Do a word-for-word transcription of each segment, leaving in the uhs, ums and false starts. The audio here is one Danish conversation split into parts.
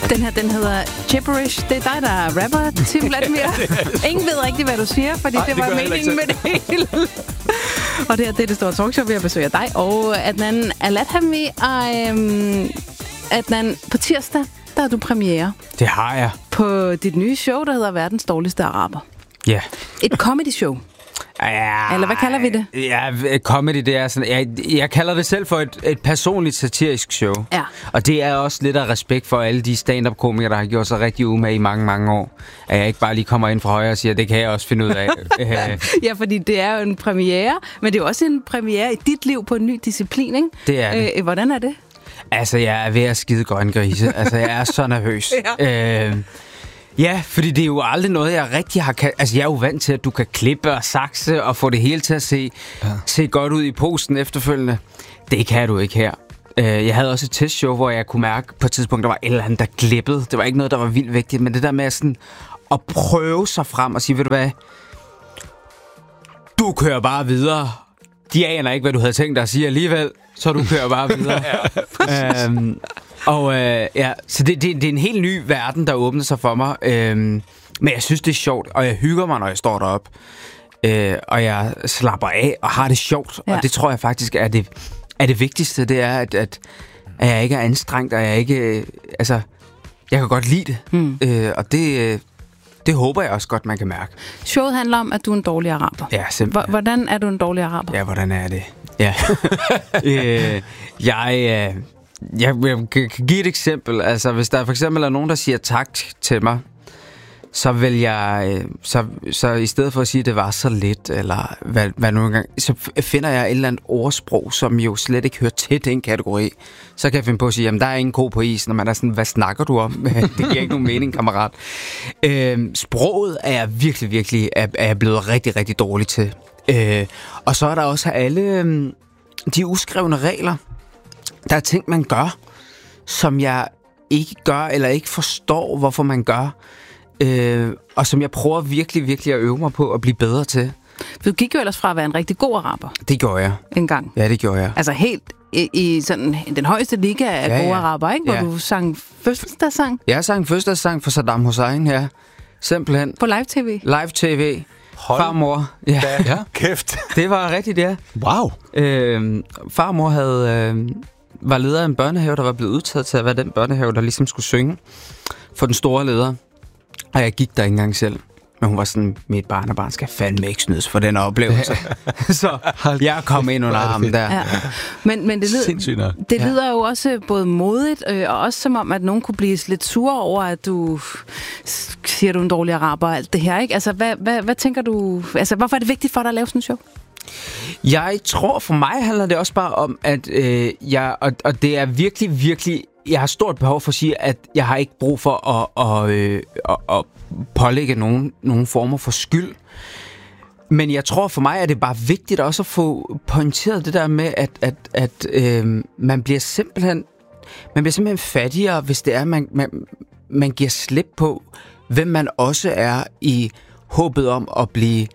Den her, den hedder Gibberish. Det er dig, der er rapper, Tim Vladimir. Ingen ved rigtig, hvad du siger, fordi Ej, det, det var meningen med det hele. Og det her, det er det store talkshow, vi har besøgt dig. Og Adnan Aladhami, og øhm, Adnan, på tirsdag, der har du premiere. Det har jeg. På dit nye show, der hedder Verdens dårligste araber. Ja. Yeah. Et comedy show. Ja, eller hvad kalder vi det? Ja, comedy, det er sådan... Jeg, jeg kalder det selv for et, et personligt satirisk show. Ja. Og det er også lidt af respekt for alle de stand-up-komikere, der har gjort sig rigtig umage i mange, mange år. At jeg ikke bare lige kommer ind fra højre og siger, det kan jeg også finde ud af. Ja, fordi det er jo en premiere, men det er jo også en premiere i dit liv på en ny disciplin, ikke? Det er det. Øh, hvordan er det? Altså, jeg er ved at skide grøn grise. Altså, jeg er så nervøs. Ja. Øh, Ja, fordi det er jo aldrig noget, jeg rigtig har... Kan- altså, jeg er jo vant til, at du kan klippe og sakse og få det hele til at se, ja. se godt ud i posten efterfølgende. Det kan du ikke her. Jeg havde også et testshow, hvor jeg kunne mærke på et tidspunkt, der var et eller andet, der glippede. Det var ikke noget, der var vildt vigtigt, men det der med sådan at prøve sig frem og sige, ved du hvad? Du kører bare videre. De aner ikke, hvad du havde tænkt dig at sige alligevel, så du kører bare videre. ja, øhm, Og øh, ja, så det, det, det er en helt ny verden, der åbner sig for mig. Øhm, men jeg synes, det er sjovt, og jeg hygger mig, når jeg står deroppe. Øh, og jeg slapper af og har det sjovt. Ja. Og det tror jeg faktisk er det, er det vigtigste. Det er, at, at, at jeg ikke er anstrengt, og jeg ikke... Øh, altså, jeg kan godt lide det. Mm. Øh, og det... Øh, Det håber jeg også godt, man kan mærke. Showet handler om, at du er en dårlig araber. Ja, simpelthen. Hvordan er du en dårlig araber? Ja, hvordan er det? Ja. øh, jeg, øh, jeg, jeg kan give et eksempel. Altså, hvis der for eksempel er nogen, der siger tak til mig, så vil jeg, øh, så, så i stedet for at sige, at det var så lidt, eller hvad, hvad nu engang, så finder jeg et eller andet ordsprog, som jo slet ikke hører til den kategori. Så kan jeg finde på at sige, jamen der er ingen ko på isen, og man er sådan, hvad snakker du om? Det giver ikke nogen mening, kammerat. Øh, sproget er jeg virkelig, virkelig, er, er jeg blevet rigtig, rigtig dårlig til. Øh, og så er der også alle øh, de uskrevne regler. Der er ting, man gør, som jeg ikke gør, eller ikke forstår, hvorfor man gør. Øh, og som jeg prøver virkelig, virkelig at øve mig på at blive bedre til. Du gik jo ellers fra at være en rigtig god araber. Det gjorde jeg. En gang. Ja, det gjorde jeg. Altså helt i, i sådan den højeste liga af ja, gode ja. araber, ikke? Hvor ja. du sang fødselsdagssang. Jeg sang fødselsdagssang for Saddam Hussein, ja. Simpelthen. På live-tv? Live-tv. Farmor. Ja. ja. Kæft. Det var rigtigt, ja. Wow. Øh, farmor havde, øh, var leder af en børnehave, der var blevet udtaget til at være den børnehave, der ligesom skulle synge for den store leder. Og jeg gik der ikke engang selv. Men hun var sådan, mit barnebarn skal fandme ikke snydes for den oplevelse. Så jeg kom ind under armen der. Ja. Men, men det, lyder, det lyder ja. jo også både modigt, øh, og også som om, at nogen kunne blive lidt sure over, at du siger, du er en dårlig araber og alt det her, ikke? Altså, hvad, hvad, hvad tænker du... Altså, hvorfor er det vigtigt for dig at lave sådan en show? Jeg tror, for mig handler det også bare om, at øh, jeg... Og, og det er virkelig, virkelig... Jeg har stort behov for at sige, at jeg har ikke brug for at, at, øh, at, at pålægge nogen, nogen former for skyld. Men jeg tror, for mig er det bare vigtigt også at få pointeret det der med, at, at, at øh, man bliver simpelthen man bliver simpelthen fattigere, hvis det er, man, man, man giver slip på, hvem man også er i håbet om at blive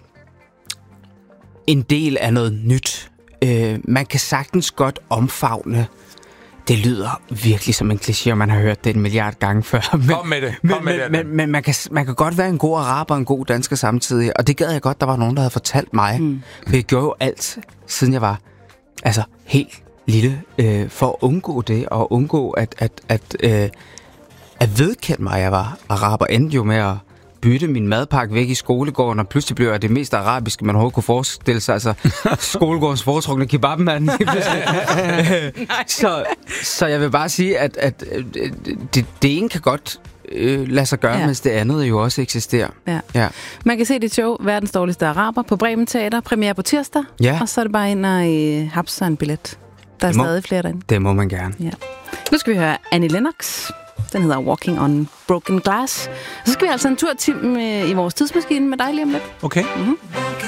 en del af noget nyt. Øh, man kan sagtens godt omfavne. Det lyder virkelig som en kliché, og man har hørt det en milliard gange før. Men, Kom med det. Kom men, med det. Men, men, men man, kan, man kan godt være en god araber og en god dansker samtidig. Og det gad jeg godt, der var nogen, der havde fortalt mig. Mm. For jeg gjorde jo alt, siden jeg var altså helt lille, øh, for at undgå det, og undgå at, at, at, øh, at vedkende mig, at jeg var araber. Endte jo med at bytte min madpakke væk i skolegården, og pludselig blev jeg det mest arabiske, man overhovedet kunne forestille sig. Altså, skolegårdens foretrukne kebabmand. så, så jeg vil bare sige, at, at det, det ene kan godt øh, lade sig gøre, ja. mens det andet jo også eksisterer. Ja. Ja. Man kan se dit show, Verdens dårligste araber, på Bremen Teater, premiere på tirsdag, ja. og så er det bare ind og øh, hapse en billet. Der er må, stadig flere derinde. Det må man gerne. Ja. Nu skal vi høre Annie Lennox. Den hedder Walking on Broken Glass. Så skal vi altså en tur til, med, i vores tidsmaskine med dig lige om lidt. Okay. Mm-hmm.